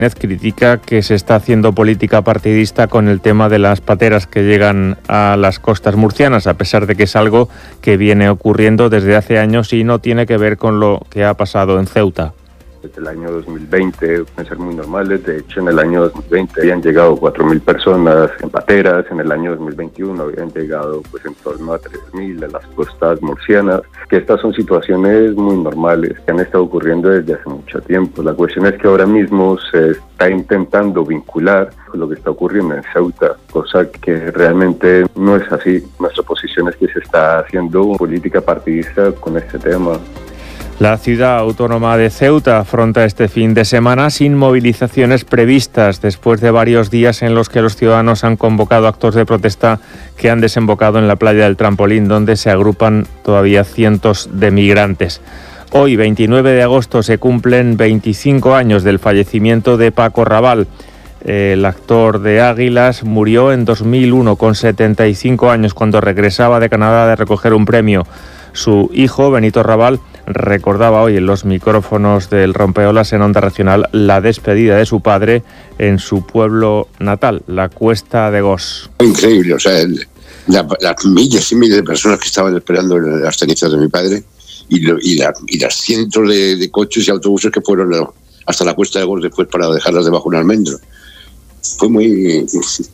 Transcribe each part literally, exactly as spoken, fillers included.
Critica que se está haciendo política partidista con el tema de las pateras que llegan a las costas murcianas, a pesar de que es algo que viene ocurriendo desde hace años y no tiene que ver con lo que ha pasado en Ceuta. Desde el año dos mil veinte pueden ser muy normales. De hecho, en el año dos mil veinte habían llegado cuatro mil personas en pateras. En el año dos mil veintiuno habían llegado pues en torno a tres mil en las costas murcianas. Que estas son situaciones muy normales que han estado ocurriendo desde hace mucho tiempo. La cuestión es que ahora mismo se está intentando vincular con lo que está ocurriendo en Ceuta, cosa que realmente no es así. Nuestra posición es que se está haciendo política partidista con este tema. La ciudad autónoma de Ceuta afronta este fin de semana sin movilizaciones previstas, después de varios días en los que los ciudadanos han convocado actos de protesta que han desembocado en la playa del Trampolín, donde se agrupan todavía cientos de migrantes. Hoy, veintinueve de agosto, se cumplen veinticinco años del fallecimiento de Paco Raval. El actor de Águilas murió en dos mil uno con setenta y cinco años cuando regresaba de Canadá de recoger un premio. Su hijo, Benito Raval, recordaba hoy en los micrófonos del Rompeolas en Onda Regional la despedida de su padre en su pueblo natal, la Cuesta de Gos. Increíble, o sea, el, la, las miles y miles de personas que estaban esperando las cenizas de mi padre y, lo, y, la, y las cientos de, de coches y autobuses que fueron hasta la Cuesta de Gos después para dejarlas debajo de un almendro. Fue muy...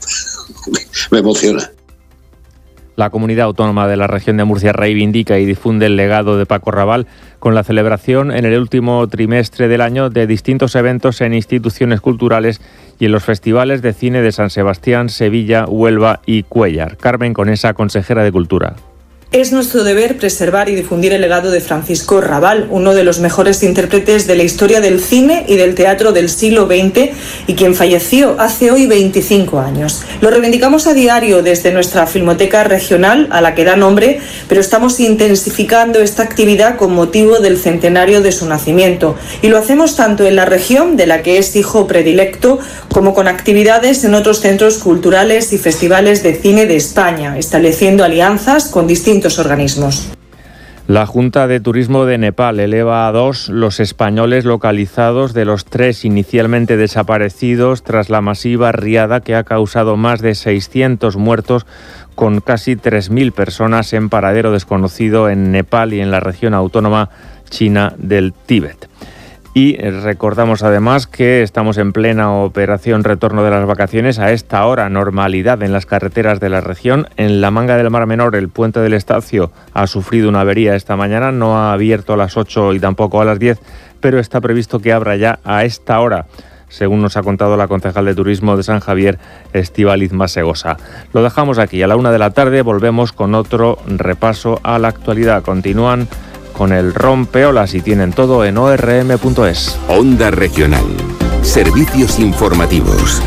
me emociona. La comunidad autónoma de la región de Murcia reivindica y difunde el legado de Paco Raval con la celebración en el último trimestre del año de distintos eventos en instituciones culturales y en los festivales de cine de San Sebastián, Sevilla, Huelva y Cuéllar. Carmen Conesa, consejera de Cultura. Es nuestro deber preservar y difundir el legado de Francisco Raval, uno de los mejores intérpretes de la historia del cine y del teatro del siglo veinte y quien falleció hace hoy veinticinco años. Lo reivindicamos a diario desde nuestra Filmoteca Regional, a la que da nombre, pero estamos intensificando esta actividad con motivo del centenario de su nacimiento. Y lo hacemos tanto en la región, de la que es hijo predilecto, como con actividades en otros centros culturales y festivales de cine de España, estableciendo alianzas con distintos organismos. La Junta de Turismo de Nepal eleva a dos los españoles localizados de los tres inicialmente desaparecidos tras la masiva riada que ha causado más de seiscientos muertos con casi tres mil personas en paradero desconocido en Nepal y en la región autónoma china del Tíbet. Y recordamos además que estamos en plena operación retorno de las vacaciones. A esta hora, normalidad en las carreteras de la región. En la Manga del Mar Menor, el puente del Estacio ha sufrido una avería esta mañana. No ha abierto a las ocho y tampoco a las diez, pero está previsto que abra ya a esta hora, según nos ha contado la concejal de Turismo de San Javier, Estíbaliz Masegosa. Lo dejamos aquí. A la una de la tarde volvemos con otro repaso a la actualidad. Continúan con el Rompeolas y tienen todo en o erre eme punto es. Onda Regional. Servicios informativos.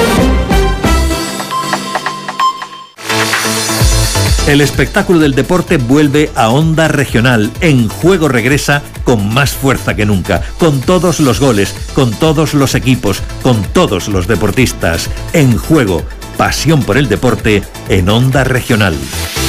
El espectáculo del deporte vuelve a Onda Regional. En Juego regresa con más fuerza que nunca, con todos los goles, con todos los equipos, con todos los deportistas. En Juego, pasión por el deporte en Onda Regional.